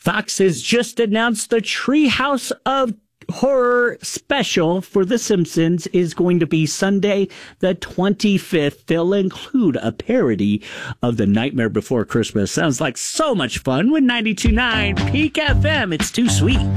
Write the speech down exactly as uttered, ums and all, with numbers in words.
Fox has just announced the Treehouse of Horror special for The Simpsons is going to be Sunday the twenty-fifth. They'll include a parody of The Nightmare Before Christmas. Sounds like so much fun with ninety-two point nine Peak F M. It's too sweet.